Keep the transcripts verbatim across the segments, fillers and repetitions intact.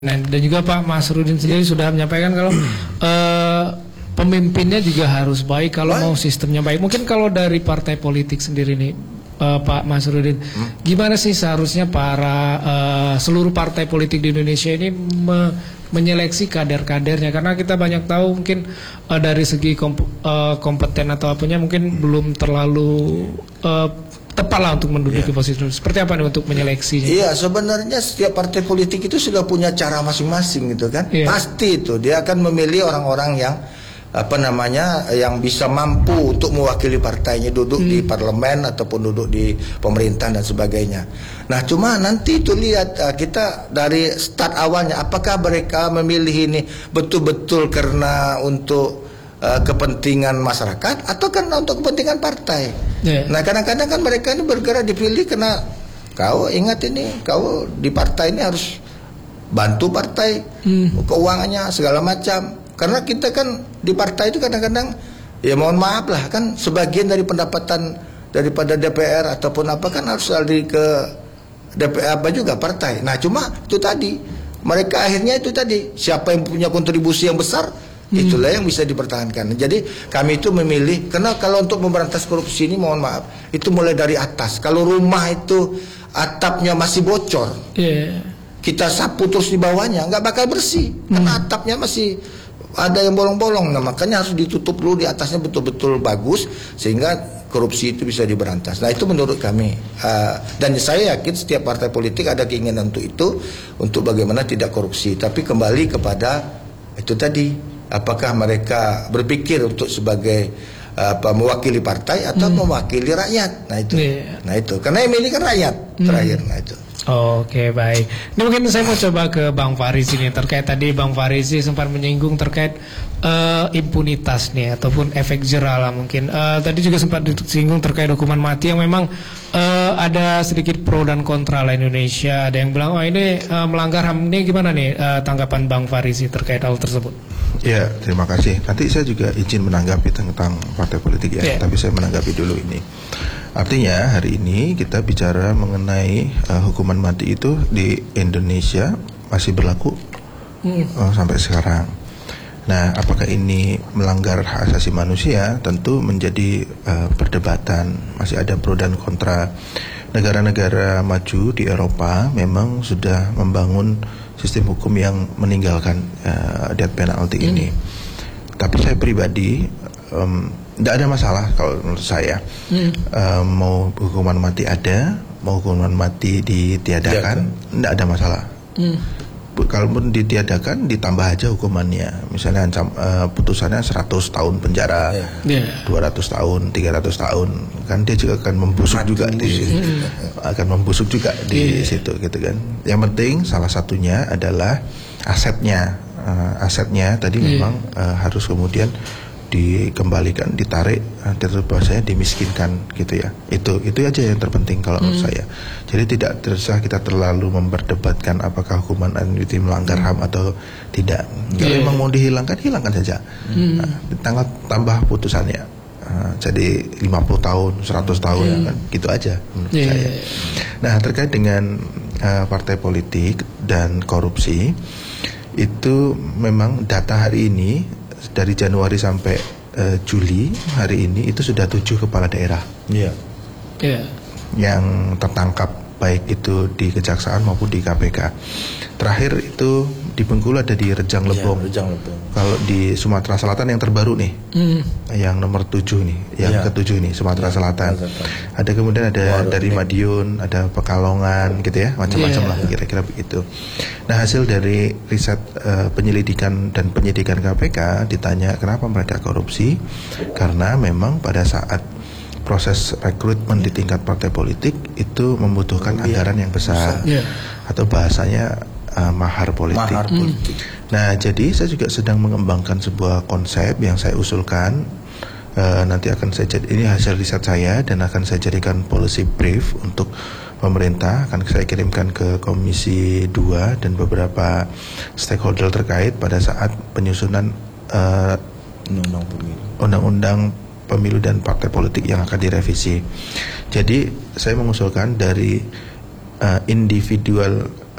Nah, dan juga Pak Masrudin sendiri sudah menyampaikan kalau uh, pemimpinnya juga harus baik kalau baik. Mau sistemnya baik. Mungkin kalau dari partai politik sendiri nih, uh, Pak Masrudin, hmm? gimana sih seharusnya para uh, seluruh partai politik di Indonesia ini me menyeleksi kader-kadernya? Karena kita banyak tahu mungkin uh, dari segi komp uh, kompeten atau apanya mungkin belum terlalu uh, tepat lah untuk menduduki yeah. posisi. Seperti apa nih untuk menyeleksinya? Iya, yeah, sebenarnya setiap partai politik itu sudah punya cara masing-masing gitu kan. Yeah. Pasti itu dia akan memilih orang-orang yang apa namanya yang bisa mampu untuk mewakili partainya duduk hmm. di parlemen ataupun duduk di pemerintahan dan sebagainya. Nah, cuma nanti itu lihat kita dari start awalnya apakah mereka memilih ini betul-betul karena untuk Uh, kepentingan masyarakat atau karena untuk kepentingan partai. Yeah. Nah, kadang-kadang kan mereka ini bergerak dipilih karena kau ingat ini, kau di partai ini harus bantu partai, hmm. keuangannya segala macam. Karena kita kan di partai itu kadang-kadang ya mohon maaf lah kan sebagian dari pendapatan daripada D P R ataupun apa kan harus lari ke D P R apa juga partai. Nah, cuma itu tadi mereka akhirnya itu tadi siapa yang punya kontribusi yang besar itulah yang bisa dipertahankan. Jadi kami itu memilih karena kalau untuk memberantas korupsi ini mohon maaf itu mulai dari atas. Kalau rumah itu atapnya masih bocor, yeah. kita sapu terus di bawahnya nggak bakal bersih hmm. karena atapnya masih ada yang bolong-bolong. Nah, makanya harus ditutup dulu di atasnya betul-betul bagus sehingga korupsi itu bisa diberantas. Nah, itu menurut kami uh, dan saya yakin setiap partai politik ada keinginan untuk itu untuk bagaimana tidak korupsi. Tapi kembali kepada itu tadi. Apakah mereka berpikir untuk sebagai apa mewakili partai atau hmm. mewakili rakyat? Nah itu, yeah. nah itu karena yang milih kan rakyat hmm. terakhir. Nah itu. Oke okay, baik. Ini mungkin saya mau coba ke Bang Faris ini terkait tadi Bang Faris sempat menyinggung terkait uh, impunitas nih ataupun efek jerah lah mungkin. Uh, tadi juga sempat disinggung terkait hukuman mati yang memang uh, ada sedikit pro dan kontra lah Indonesia. Ada yang bilang oh ini uh, melanggar H A M. Ini gimana nih uh, tanggapan Bang Faris terkait hal tersebut? Ya, terima kasih. Nanti saya juga izin menanggapi tentang partai politik ya, yeah. tapi saya menanggapi dulu ini. Artinya hari ini kita bicara mengenai uh, hukuman mati itu di Indonesia masih berlaku mm. uh, sampai sekarang. Nah, apakah ini melanggar hak asasi manusia? Tentu menjadi uh, perdebatan. Masih ada pro dan kontra. Negara-negara maju di Eropa memang sudah membangun sistem hukum yang meninggalkan uh, death penalty hmm. ini. Tapi saya pribadi tidak um, ada masalah kalau menurut saya hmm. uh, mau hukuman mati ada, mau hukuman mati ditiadakan, tidak ada masalah. Hmm. Kalaupun ditiadakan ditambah aja hukumannya. Misalnya ancam uh, putusannya seratus tahun penjara, yeah. dua ratus tahun, tiga ratus tahun, kan dia juga akan membusuk Mati juga membusuk. di hmm. akan membusuk juga di yeah. situ gitu kan. Yang penting salah satunya adalah asetnya. Uh, asetnya tadi yeah. memang uh, harus kemudian dikembalikan, ditarik, terus bahasanya dimiskinkan gitu ya. Itu itu aja yang terpenting kalau menurut hmm. saya. Jadi tidak terusah kita terlalu memperdebatkan apakah hukuman itu melanggar H A M atau tidak. Kalau yeah. memang mau dihilangkan, hilangkan saja. Hmm. Nah, ditanggal tambah putusannya. Uh, jadi lima puluh tahun, seratus tahun hmm. kan gitu aja menurut yeah. saya. Nah, terkait dengan uh, partai politik dan korupsi itu memang data hari ini dari Januari sampai uh, Juli hari ini itu sudah tujuh kepala daerah yeah. Yeah. yang tertangkap baik itu di Kejaksaan maupun di K P K. Terakhir itu di Bengkulu ada di Rejang Lebong. Yeah, Rejang Lebong. Kalau di Sumatera Selatan yang terbaru nih, mm. yang nomor tujuh nih, yang yeah. ketujuh nih Sumatera yeah, Selatan. Yeah. Ada kemudian ada Waduh, dari nih. Madiun, ada Pekalongan gitu ya, macam-macam yeah. lah kira-kira begitu. Nah, hasil dari riset uh, penyelidikan dan penyidikan K P K ditanya kenapa mereka korupsi, karena memang pada saat proses rekrutmen di tingkat partai politik itu membutuhkan anggaran yang besar yeah. atau bahasanya uh, mahar politik. Mahar politik. Mm. Nah, jadi saya juga sedang mengembangkan sebuah konsep yang saya usulkan. Uh, nanti akan saya jad- ini hasil riset saya dan akan saya jadikan policy brief untuk pemerintah. Akan saya kirimkan ke Komisi dua dan beberapa stakeholder terkait pada saat penyusunan uh, undang-undang pemilu. Undang-undang pemilu dan partai politik yang akan direvisi. Jadi saya mengusulkan dari uh, individual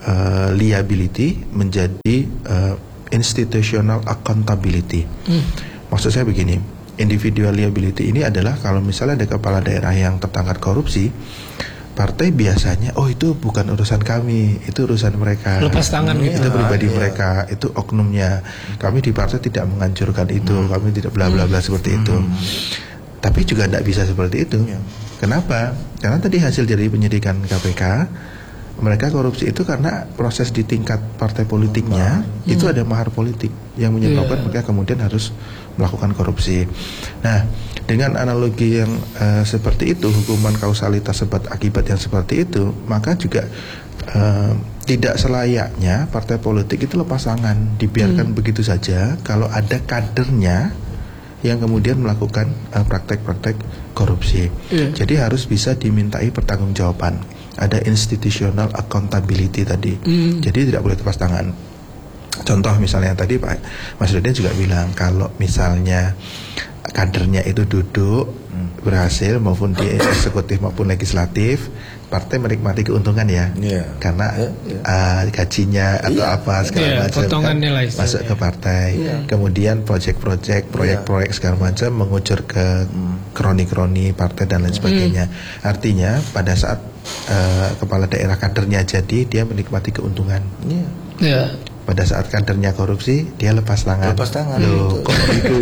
uh, liability menjadi uh, institutional accountability. Hmm. Maksud saya begini, individual liability ini adalah kalau misalnya ada kepala daerah yang tertangkap korupsi, partai biasanya, oh itu bukan urusan kami, itu urusan mereka. Lepas tangan itu gitu. pribadi iya. mereka, itu oknumnya. Kami di partai tidak menganjurkan itu, hmm. kami tidak bla bla bla hmm. seperti itu. Hmm. Tapi juga tidak bisa seperti itu. Ya. Kenapa? Karena tadi hasil dari penyidikan K P K, mereka korupsi itu karena proses di tingkat partai politiknya hmm. itu ada mahar politik yang menyebabkan yeah. mereka kemudian harus melakukan korupsi. Nah, dengan analogi yang uh, seperti itu, hukuman kausalitas sebab akibat yang seperti itu, maka juga uh, tidak selayaknya partai politik itu lepas tangan, dibiarkan hmm. begitu saja kalau ada kadernya yang kemudian melakukan uh, praktek-praktek korupsi. Yeah. Jadi harus bisa dimintai pertanggungjawaban. Ada institutional accountability tadi. Mm. Jadi tidak boleh lepas tangan. Contoh misalnya tadi Pak Mas Rudin juga bilang kalau misalnya kadernya itu duduk mm. berhasil maupun di eksekutif maupun legislatif, partai menikmati keuntungan ya, yeah. karena yeah, yeah. Uh, gajinya atau yeah. apa segala yeah, macam kan masuk ke partai. Yeah. Kemudian proyek-proyek, proyek-proyek segala macam mengucur ke mm. kroni-kroni partai dan lain sebagainya. Mm. Artinya pada saat uh, kepala daerah kadernya jadi, dia menikmati keuntungan. Yeah. Yeah. Pada saat kadernya korupsi, dia lepas tangan. Lepas tangan. Loh, kok begitu?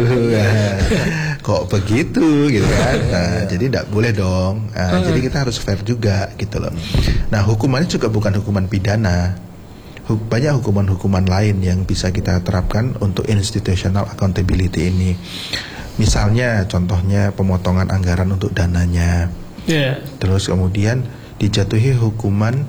Kok begitu gitu kan? Nah, jadi tidak boleh dong. Nah, hmm. Jadi kita harus fair juga gitu loh. Nah, hukumannya juga bukan hukuman pidana. Banyak hukuman-hukuman lain yang bisa kita terapkan untuk institutional accountability ini. Misalnya, contohnya pemotongan anggaran untuk dananya. Yeah. Terus kemudian dijatuhi hukuman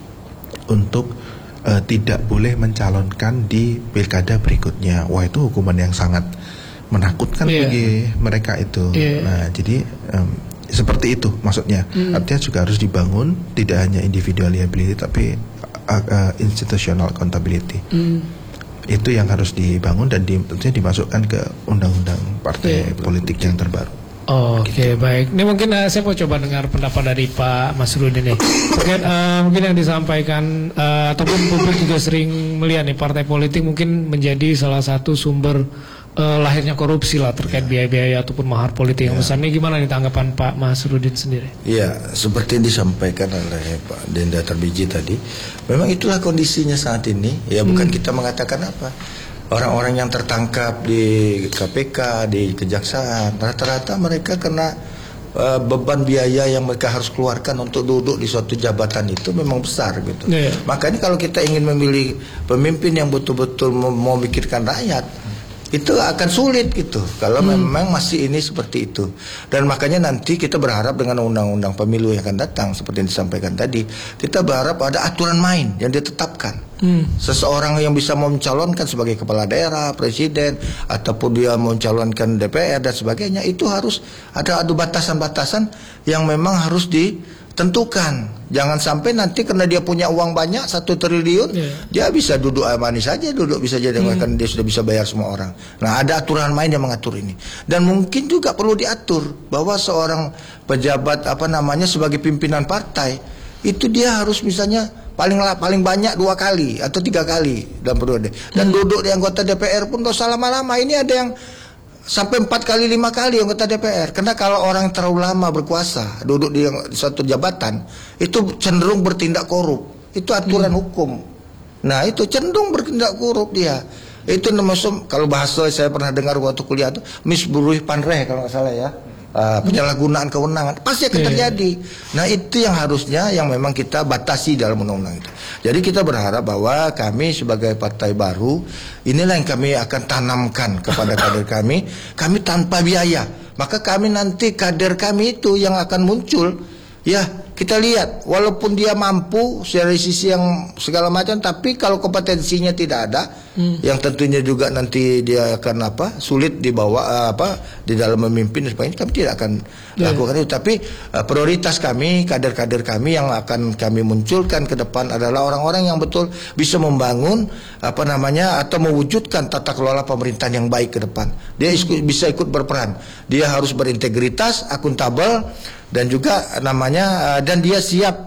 untuk Uh, tidak boleh mencalonkan di pilkada berikutnya. Wah, itu hukuman yang sangat menakutkan yeah. bagi mereka itu. Yeah. Nah, jadi um, seperti itu maksudnya. Mm. Artinya juga harus dibangun tidak hanya individual liability tapi uh, uh, institutional accountability. Mm. Itu yang harus dibangun dan di, tentunya dimasukkan ke undang-undang partai yeah. politik yang terbaru. Oke, okay, gitu. Baik. Ini mungkin uh, saya mau coba dengar pendapat dari Pak Mas Rudin nih. Mungkin, uh, mungkin yang disampaikan uh, ataupun publik juga sering melihat nih, partai politik mungkin menjadi salah satu sumber uh, lahirnya korupsi lah terkait biaya-biaya ataupun mahar politik yang besar. Ini gimana nih tanggapan Pak Mas Rudin sendiri? Iya, seperti yang disampaikan oleh Pak Denda Tarbiji tadi, memang itulah kondisinya saat ini. Ya, bukan hmm. kita mengatakan apa. Orang-orang yang tertangkap di K P K, di Kejaksaan, rata-rata mereka kena uh, beban biaya yang mereka harus keluarkan untuk duduk di suatu jabatan itu memang besar gitu. Yeah. Makanya kalau kita ingin memilih pemimpin yang betul-betul mau memikirkan rakyat, itu akan sulit gitu kalau hmm. memang masih ini seperti itu. Dan makanya nanti kita berharap dengan undang-undang pemilu yang akan datang seperti yang disampaikan tadi, kita berharap ada aturan main yang ditetapkan. Hmm. Seseorang yang bisa mencalonkan sebagai kepala daerah, presiden, ataupun dia mencalonkan D P R dan sebagainya, itu harus ada ada batasan-batasan yang memang harus ditentukan. Jangan sampai nanti karena dia punya uang banyak satu triliun, yeah. dia bisa duduk manis saja, duduk bisa jadi hmm. bahkan dia sudah bisa bayar semua orang. Nah, ada aturan main yang mengatur ini. Dan mungkin juga perlu diatur bahwa seorang pejabat apa namanya sebagai pimpinan partai itu dia harus misalnya paling paling banyak dua kali atau tiga kali dalam periode. Dan hmm. duduk di anggota D P R pun gak usah lama-lama. Ini ada yang sampai empat kali lima kali anggota D P R. Karena kalau orang terlalu lama berkuasa duduk di suatu jabatan itu cenderung bertindak korup. Itu aturan hmm. hukum. Nah, itu cenderung bertindak korup dia. Itu namanya, kalau bahasa saya pernah dengar waktu kuliah itu misburuh panreh kalau nggak salah ya. Uh, penyalahgunaan kewenangan pasti akan terjadi. Nah, itu yang harusnya yang memang kita batasi dalam undang-undang itu. Jadi kita berharap bahwa kami sebagai partai baru, inilah yang kami akan tanamkan kepada kader kami, kami tanpa biaya. Maka kami nanti kader kami itu yang akan muncul, ya kita lihat walaupun dia mampu dari sisi yang segala macam, tapi kalau kompetensinya tidak ada, hmm. yang tentunya juga nanti dia akan apa sulit dibawa apa di dalam memimpin dan sebagainya, kami tidak akan yeah. lakukan itu. Tapi uh, prioritas kami, kader-kader kami yang akan kami munculkan ke depan adalah orang-orang yang betul bisa membangun apa namanya atau mewujudkan tata kelola pemerintahan yang baik ke depan. Dia ikut, bisa ikut berperan. Dia harus berintegritas, akuntabel, dan juga namanya uh, dan dia siap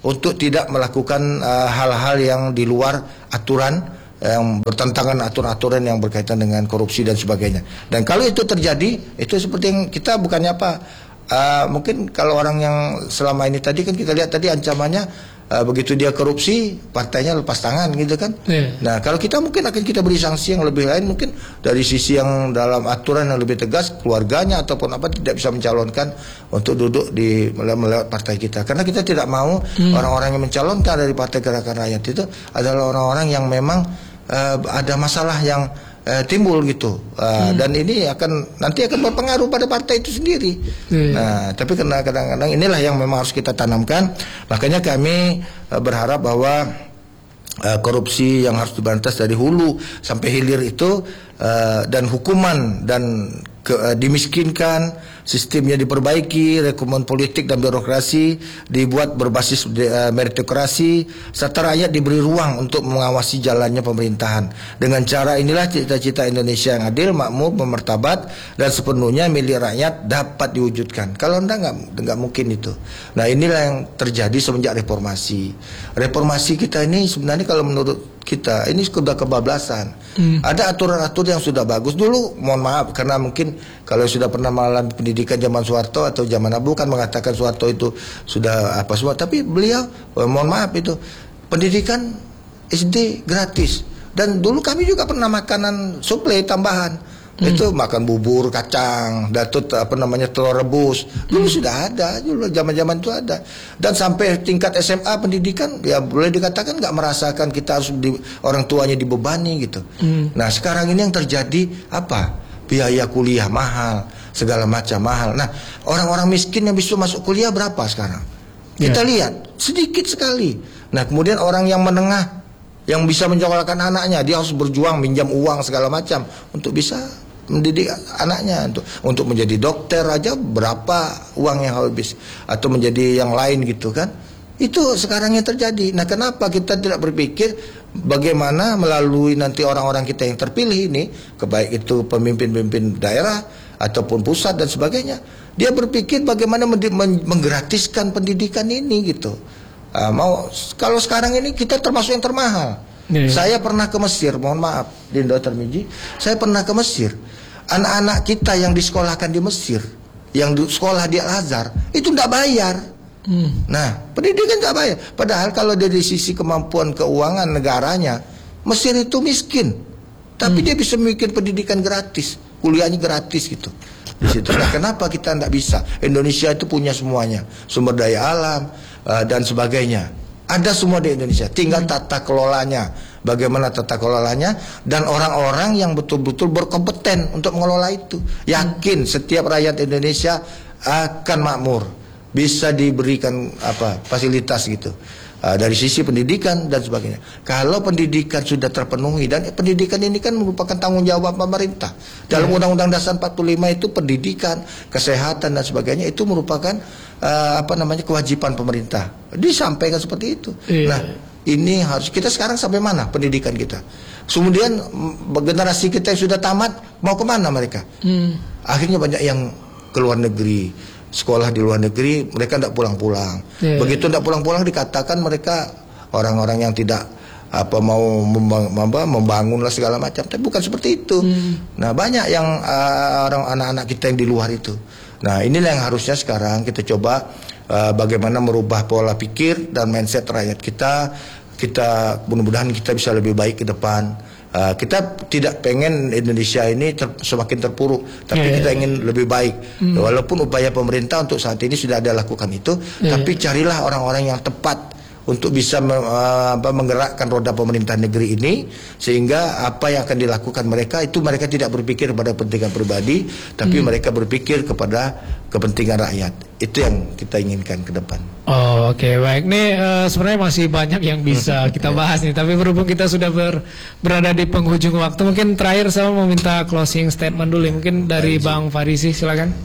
untuk tidak melakukan uh, hal-hal yang di luar aturan, yang bertentangan aturan-aturan yang berkaitan dengan korupsi dan sebagainya. Dan kalau itu terjadi, itu seperti yang kita bukannya apa, uh, mungkin kalau orang yang selama ini tadi kan kita lihat tadi ancamannya, Uh, begitu dia korupsi, partainya lepas tangan gitu kan. Yeah. Nah, kalau kita mungkin akan kita beri sanksi yang lebih lain, mungkin dari sisi yang dalam aturan yang lebih tegas, keluarganya ataupun apa tidak bisa mencalonkan untuk duduk di melewat partai kita. Karena kita tidak mau hmm. orang-orang yang mencalonkan dari Partai Gerakan Rakyat itu adalah orang-orang yang memang uh, ada masalah yang Uh, timbul gitu, uh, hmm. dan ini akan nanti akan berpengaruh pada partai itu sendiri. Hmm. Nah, tapi karena kadang-kadang inilah yang memang harus kita tanamkan. Makanya kami uh, berharap bahwa uh, korupsi yang harus diberantas dari hulu sampai hilir itu, uh, dan hukuman dan ke, uh, dimiskinkan, sistemnya diperbaiki, rekrutmen politik dan birokrasi dibuat berbasis uh, meritokrasi, serta rakyat diberi ruang untuk mengawasi jalannya pemerintahan. Dengan cara inilah cita-cita Indonesia yang adil, makmur, bermartabat dan sepenuhnya milik rakyat dapat diwujudkan. Kalau enggak, enggak, enggak mungkin itu. Nah, inilah yang terjadi semenjak reformasi. Reformasi kita ini sebenarnya kalau menurut kita ini sudah kebablasan. Hmm. Ada aturan-aturan yang sudah bagus dulu. Mohon maaf karena mungkin kalau sudah pernah mengalami pendidikan zaman Soeharto atau zaman Abu kan mengatakan Soeharto itu sudah apa semua. Tapi beliau eh, mohon maaf itu pendidikan S D gratis. Dan dulu kami juga pernah makanan suplai tambahan. Hmm. Itu makan bubur kacang, datut apa namanya telur rebus. Dulu hmm. sudah ada, dulu zaman-zaman itu ada. Dan sampai tingkat S M A pendidikan ya boleh dikatakan nggak merasakan kita harus di, orang tuanya dibebani gitu. Hmm. Nah, sekarang ini yang terjadi apa? Biaya kuliah mahal, segala macam mahal. Nah, orang-orang miskin yang bisa masuk kuliah berapa sekarang? Kita yeah. lihat sedikit sekali. Nah, kemudian orang yang menengah yang bisa menyekolahkan anaknya, dia harus berjuang minjam uang segala macam untuk bisa mendidik anaknya, untuk untuk menjadi dokter aja berapa uang yang habis, atau menjadi yang lain gitu kan. Itu sekarang yang terjadi. Nah, kenapa kita tidak berpikir bagaimana melalui nanti orang-orang kita yang terpilih ini, baik itu pemimpin-pemimpin daerah ataupun pusat dan sebagainya, dia berpikir bagaimana menggratiskan pendidikan ini gitu. Uh, mau kalau sekarang ini kita termasuk yang termahal. Yeah. Saya pernah ke Mesir, mohon maaf, Dindo Termiji, saya pernah ke Mesir. Anak-anak kita yang disekolahkan di Mesir, yang di sekolah di Al-Azhar, itu tidak bayar. Hmm. Nah, pendidikan tidak bayar. Padahal kalau dari sisi kemampuan keuangan negaranya, Mesir itu miskin, tapi hmm. dia bisa bikin pendidikan gratis, kuliahnya gratis gitu. Di situ. Nah, kenapa kita tidak bisa? Indonesia itu punya semuanya, sumber daya alam uh, dan sebagainya. Ada semua di Indonesia, tinggal tata kelolanya. Bagaimana tata kelolanya dan orang-orang yang betul-betul berkompeten untuk mengelola itu. Yakin setiap rakyat Indonesia akan makmur, bisa diberikan apa fasilitas gitu. Uh, dari sisi pendidikan dan sebagainya. Kalau pendidikan sudah terpenuhi, dan pendidikan ini kan merupakan tanggung jawab pemerintah. Dalam yeah. Undang-Undang Dasar empat puluh lima itu pendidikan, kesehatan dan sebagainya itu merupakan uh, apa namanya kewajiban pemerintah. Disampaikan seperti itu. Yeah. Nah, ini harus kita sekarang sampai mana pendidikan kita? Kemudian generasi kita yang sudah tamat mau kemana mereka? Hmm. Akhirnya banyak yang ke luar negeri. Sekolah di luar negeri, mereka tidak pulang-pulang. Yeah. Begitu tidak pulang-pulang dikatakan mereka orang-orang yang tidak apa mau membang, membangun lah segala macam. Tapi bukan seperti itu. Hmm. Nah, banyak yang uh, orang anak-anak kita yang di luar itu. Nah, inilah yang harusnya sekarang kita coba uh, bagaimana merubah pola pikir dan mindset rakyat kita. Kita mudah-mudahan kita bisa lebih baik ke depan. Uh, kita tidak pengen Indonesia ini ter, semakin terpuruk, tapi yeah, kita yeah. ingin lebih baik. Mm. Walaupun upaya pemerintah untuk saat ini sudah ada lakukan itu, yeah. tapi carilah orang-orang yang tepat untuk bisa me, uh, menggerakkan roda pemerintahan negeri ini, sehingga apa yang akan dilakukan mereka itu mereka tidak berpikir pada kepentingan pribadi, tapi mm. mereka berpikir kepada kepentingan rakyat. Itu yang kita inginkan ke depan. Oh, oke, okay, baik. Nih uh, sebenarnya masih banyak yang bisa kita bahas nih, tapi berhubung kita sudah ber, berada di penghujung waktu, mungkin terakhir saya mau minta closing statement dulu, mungkin dari Bang Farisi, silakan.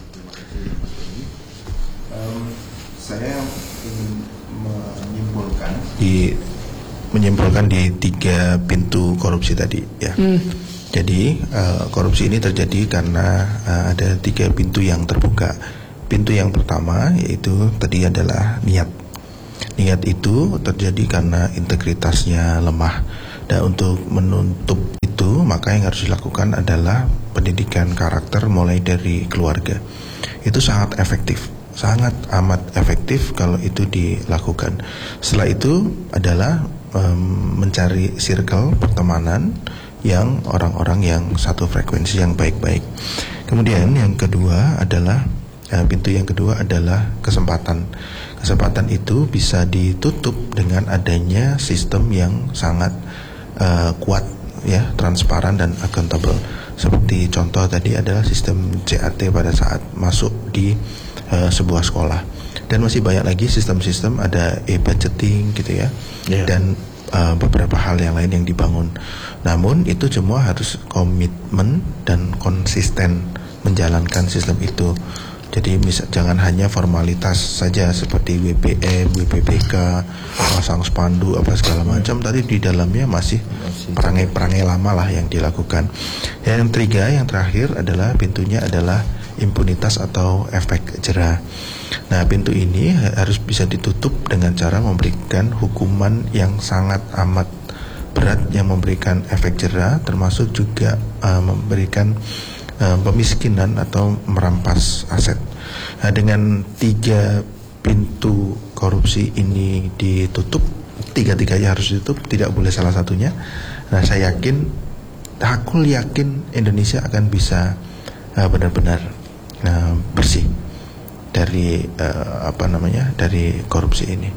Um, saya ingin menyimpulkan di menyimpulkan di tiga pintu korupsi tadi, ya. Hmm. Jadi uh, korupsi ini terjadi karena uh, ada tiga pintu yang terbuka. Pintu yang pertama yaitu tadi adalah niat. Niat itu terjadi karena integritasnya lemah. Dan untuk menutup itu, maka yang harus dilakukan adalah pendidikan karakter mulai dari keluarga. Itu sangat efektif, sangat amat efektif kalau itu dilakukan. Setelah itu adalah um, mencari circle pertemanan yang orang-orang yang satu frekuensi yang baik-baik. Kemudian yang kedua adalah uh, pintu yang kedua adalah kesempatan. Kesempatan itu bisa ditutup dengan adanya sistem yang sangat uh, kuat, ya, transparan dan accountable. Seperti contoh tadi adalah sistem C A T pada saat masuk di uh, sebuah sekolah. Dan masih banyak lagi sistem-sistem, ada e-budgeting gitu ya, yeah. dan uh, beberapa hal yang lain yang dibangun. Namun itu semua harus komitmen dan konsisten menjalankan sistem itu. Jadi misal, jangan hanya formalitas saja seperti W P M, W P B K, pasang spanduk apa segala macam. Tadi di dalamnya masih perangai-perangai lama lah yang dilakukan. Yang ketiga, yang terakhir adalah pintunya adalah impunitas atau efek jera. Nah, pintu ini harus bisa ditutup dengan cara memberikan hukuman yang sangat amat berat yang memberikan efek jera, termasuk juga uh, memberikan pemiskinan atau merampas aset. Nah, dengan tiga pintu korupsi ini ditutup, tiga-tiganya harus ditutup, tidak boleh salah satunya. Nah, saya yakin, aku yakin Indonesia akan bisa uh, benar-benar uh, bersih dari uh, apa namanya dari korupsi ini.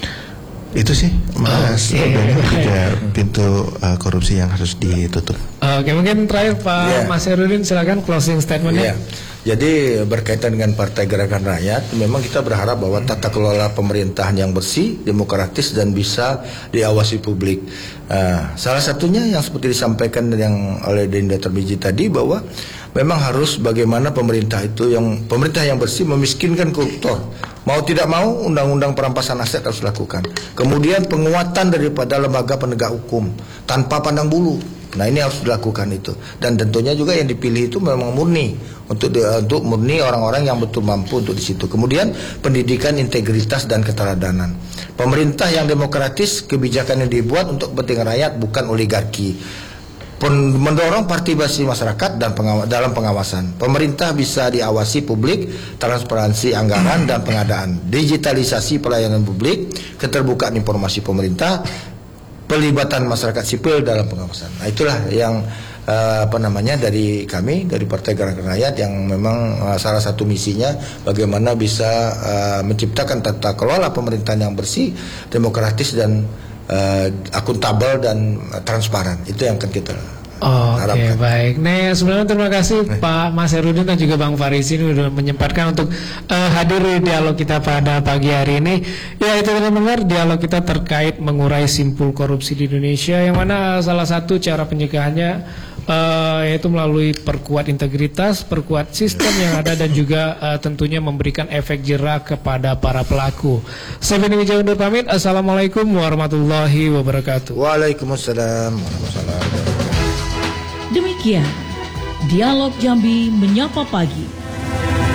Itu sih Mas, oh, okay. tiga pintu uh, korupsi yang harus ditutup. Oke, okay, mungkin terakhir Pak yeah. Mas Herudin, silakan closing statementnya. Yeah. Jadi berkaitan dengan Partai Gerakan Rakyat, memang kita berharap bahwa tata kelola pemerintahan yang bersih, demokratis dan bisa diawasi publik. Uh, salah satunya yang seperti disampaikan yang oleh Dinda Tarbiji tadi, bahwa memang harus bagaimana pemerintah itu yang pemerintah yang bersih memiskinkan koruptor. Mau tidak mau undang-undang perampasan aset harus dilakukan. Kemudian penguatan daripada lembaga penegak hukum tanpa pandang bulu. Nah, ini harus dilakukan itu. Dan tentunya juga yang dipilih itu memang murni untuk di, untuk murni orang-orang yang betul mampu untuk di situ. Kemudian pendidikan integritas dan keteladanan. Pemerintah yang demokratis, kebijakan yang dibuat untuk kepentingan rakyat, bukan oligarki. Mendorong partisipasi masyarakat dan pengaw dalam pengawasan. Pemerintah bisa diawasi publik, transparansi anggaran dan pengadaan, digitalisasi pelayanan publik, keterbukaan informasi pemerintah, pelibatan masyarakat sipil dalam pengawasan. Nah, itulah yang uh, apa namanya dari kami, dari Partai Gerakan Rakyat, yang memang uh, salah satu misinya bagaimana bisa uh, menciptakan tata kelola pemerintahan yang bersih, demokratis dan Uh, akuntabel dan uh, transparan. Itu yang akan kita oh, harapkan. Oke, okay, baik. Nah, sebenarnya terima kasih eh. Pak Mas Herudin dan juga Bang Faris ini sudah menyempatkan untuk uh, hadir di dialog kita pada pagi hari ini. Ya, itu teman-teman, dialog kita terkait mengurai simpul korupsi di Indonesia, yang mana salah satu cara pencegahannya Uh, yaitu melalui perkuat integritas, perkuat sistem yang ada, dan juga uh, tentunya memberikan efek jera kepada para pelaku. Saya Beni Wijaya undur pamit. Assalamualaikum warahmatullahi wabarakatuh. Waalaikumsalam warahmatullahi wabarakatuh. Demikian Dialog Jambi Menyapa Pagi.